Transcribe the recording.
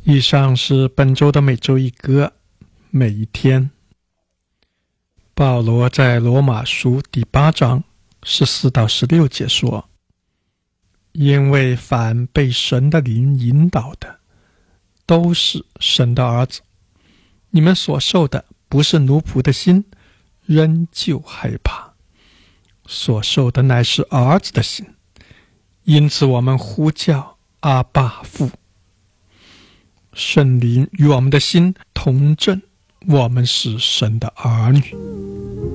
以上是本周的每周一歌，每一天。保罗在罗马书第8章14到16节说：因为凡被神的灵引导的，都是神的儿子。你们所受的不是奴仆的心，仍旧害怕；所受的乃是儿子的心。因此我们呼叫阿爸父。圣灵与我们的心同证，我们是神的儿女。